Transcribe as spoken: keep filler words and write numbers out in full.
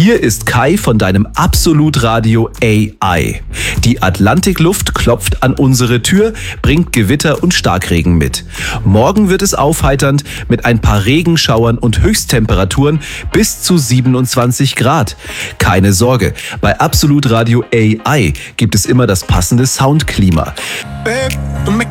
Hier ist Kai von deinem Absolut-Radio A I. Die Atlantikluft klopft an unsere Tür, bringt Gewitter und Starkregen mit. Morgen wird es aufheiternd mit ein paar Regenschauern und Höchsttemperaturen bis zu siebenundzwanzig Grad. Keine Sorge, bei Absolut Radio A I gibt es immer das passende Soundklima. Babe, don't make